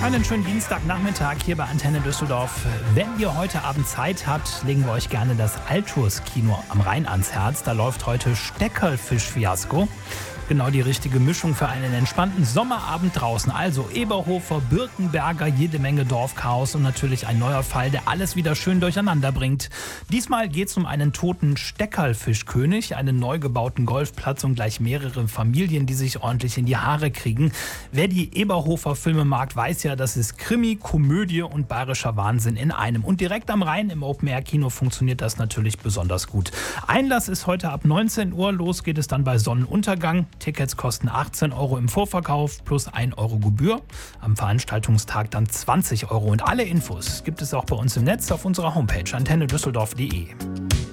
Einen schönen Dienstagnachmittag hier bei Antenne Düsseldorf. Wenn ihr heute Abend Zeit habt, legen wir euch gerne das Altus-Kino am Rhein ans Herz. Da läuft heute Steckerlfisch-Fiasko. Genau die richtige Mischung für einen entspannten Sommerabend draußen. Also Eberhofer, Birkenberger, jede Menge Dorfchaos und natürlich ein neuer Fall, der alles wieder schön durcheinander bringt. Diesmal geht es um einen toten Steckerlfischkönig, einen neu gebauten Golfplatz und gleich mehrere Familien, die sich ordentlich in die Haare kriegen. Wer die Eberhofer Filme mag, weiß ja, das ist Krimi, Komödie und bayerischer Wahnsinn in einem. Und direkt am Rhein im Open-Air-Kino funktioniert das natürlich besonders gut. Einlass ist heute ab 19 Uhr. Los geht es dann bei Sonnenuntergang. Tickets kosten 18 € im Vorverkauf plus 1 € Gebühr. Am Veranstaltungstag dann 20 €. Und alle Infos gibt es auch bei uns im Netz auf unserer Homepage antennedüsseldorf.de.